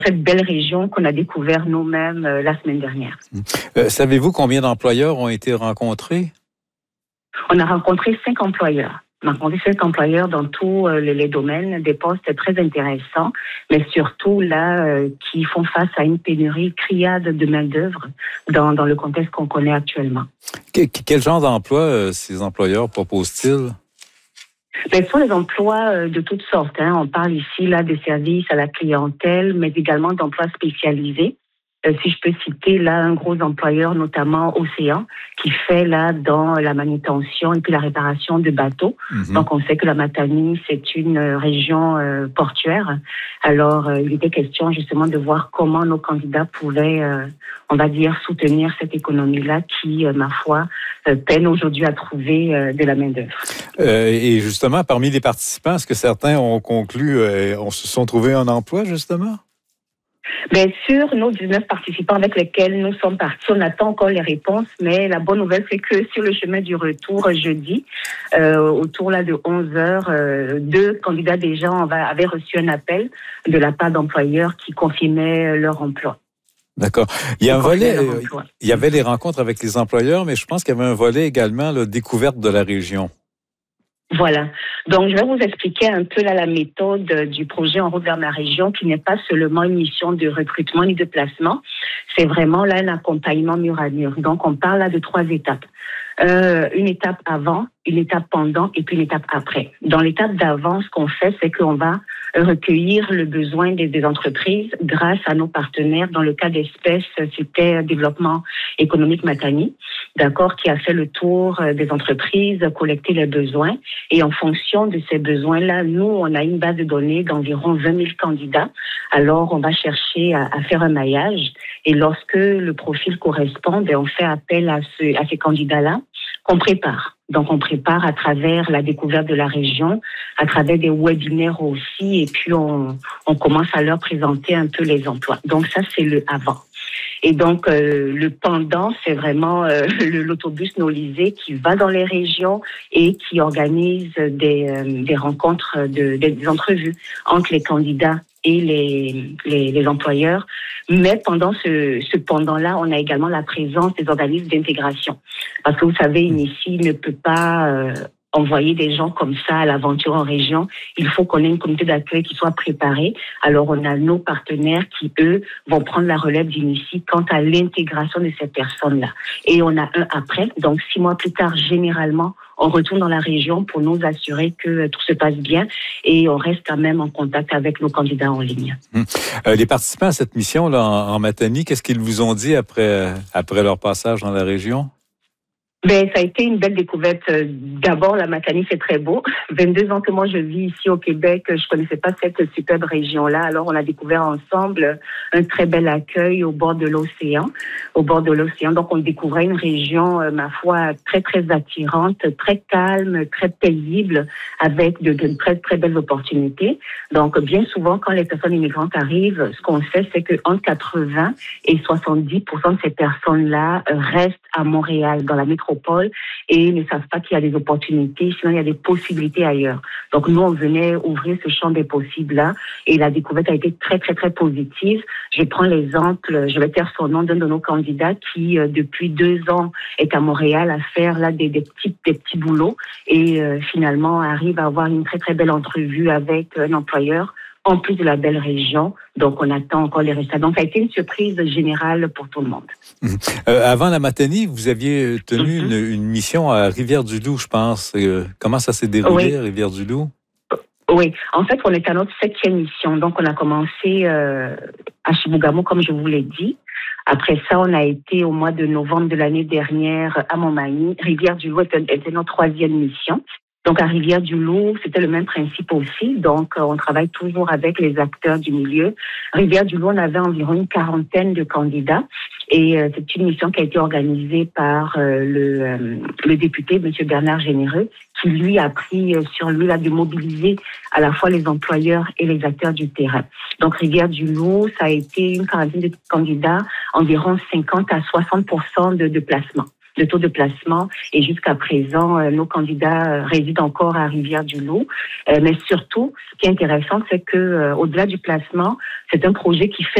cette belle région qu'on a découvert nous-mêmes la semaine dernière. Savez-vous combien d'employeurs ont été rencontrés? On a rencontré 5 employeurs. On a rencontré 5 employeurs dans tous les domaines, des postes très intéressants, mais surtout là, qui font face à une pénurie criarde de main-d'œuvre dans le contexte qu'on connaît actuellement. Quel genre d'emploi ces employeurs proposent-ils? Ce sont les emplois de toutes sortes. On parle ici là des services à la clientèle, mais également d'emplois spécialisés. Si je peux citer là un gros employeur, notamment Océan, qui fait là dans la manutention et puis la réparation de bateaux. Donc on sait que la Matanie, c'est une région portuaire. Alors il était question justement de voir comment nos candidats pouvaient, on va dire, soutenir cette économie-là qui, ma foi, peine aujourd'hui à trouver de la main-d'œuvre. Et justement, parmi les participants, est-ce que certains ont conclu, se sont trouvés un emploi justement? Bien sûr, nos 19 participants avec lesquels nous sommes partis, on attend encore les réponses, mais la bonne nouvelle, c'est que sur le chemin du retour jeudi, autour là de 11h, 2 candidats déjà avaient reçu un appel de la part d'employeurs qui confirmaient leur emploi. D'accord. Il y avait les rencontres avec les employeurs, mais je pense qu'il y avait un volet également, la découverte de la région. Voilà. Donc, je vais vous expliquer un peu là la méthode du projet En route vers ma région, qui n'est pas seulement une mission de recrutement ni de placement. C'est vraiment là un accompagnement mur à mur. Donc, on parle là de 3 étapes. Une étape avant, une étape pendant et puis une étape après. Dans l'étape d'avant, ce qu'on fait, c'est qu'on va recueillir le besoin des entreprises grâce à nos partenaires. Dans le cas d'espèce, c'était Développement économique Matanie, d'accord, qui a fait le tour des entreprises, collecté les besoins. Et en fonction de ces besoins-là, nous, on a une base de données d'environ 20 000 candidats. Alors, on va chercher à faire un maillage. Et lorsque le profil correspond, on fait appel à ces candidats-là qu'on prépare. Donc, on prépare à travers la découverte de la région, à travers des webinaires aussi, et puis on commence à leur présenter un peu les emplois. Donc, ça, c'est le avant. Et donc, le pendant, c'est vraiment l'autobus Nolisée qui va dans les régions et qui organise des rencontres, des entrevues entre les candidats et les employeurs. Mais pendant ce pendant-là, on a également la présence des organismes d'intégration. Parce que vous savez, ici, ne peut pas envoyer des gens comme ça à l'aventure en région. Il faut qu'on ait une communauté d'accueil qui soit préparée. Alors, on a nos partenaires qui, eux, vont prendre la relève d'Inici quant à l'intégration de ces personnes-là. Et on a un après. Donc, 6 mois plus tard, généralement, on retourne dans la région pour nous assurer que tout se passe bien et on reste quand même en contact avec nos candidats en ligne. Les participants à cette mission-là en Matanie, qu'est-ce qu'ils vous ont dit après leur passage dans la région? Ça a été une belle découverte. D'abord, la Matanie, c'est très beau. 22 ans que moi, je vis ici au Québec. Je connaissais pas cette superbe région-là. Alors, on a découvert ensemble un très bel accueil au bord de l'océan. Donc, on découvrait une région, ma foi, très, très attirante, très calme, très paisible, avec de très, très belles opportunités. Donc, bien souvent, quand les personnes immigrantes arrivent, ce qu'on sait, c'est que entre 80 et 70% de ces personnes-là restent à Montréal, dans la métropole, et ne savent pas qu'il y a des opportunités, sinon il y a des possibilités ailleurs. Donc nous, on venait ouvrir ce champ des possibles-là, et la découverte a été très, très, très positive. Je prends l'exemple, je vais taire son nom d'un de nos candidats qui, depuis 2 ans, est à Montréal à faire là des petits boulots, et finalement arrive à avoir une très, très belle entrevue avec un employeur, en plus de la belle région. Donc, on attend encore les résultats. Donc, ça a été une surprise générale pour tout le monde. Avant la Matanie, vous aviez tenu une mission à Rivière-du-Loup, je pense. Comment ça s'est déroulé à Rivière-du-Loup? Oui, en fait, on est à notre 7e mission. Donc, on a commencé à Chibougamau, comme je vous l'ai dit. Après ça, on a été au mois de novembre de l'année dernière à Montmagny. Rivière-du-Loup était notre 3e mission. Donc, à Rivière-du-Loup, c'était le même principe aussi. Donc, on travaille toujours avec les acteurs du milieu. Rivière-du-Loup, on avait environ une 40aine de candidats. Et c'est une mission qui a été organisée par le député, M. Bernard Généreux, qui, lui, a pris sur lui là, de mobiliser à la fois les employeurs et les acteurs du terrain. Donc, Rivière-du-Loup, ça a été une 40aine de candidats, environ 50 à 60% de placements. de taux de placement. Et jusqu'à présent, nos candidats résident encore à Rivière-du-Loup. Mais surtout, ce qui est intéressant, c'est que au-delà du placement, c'est un projet qui fait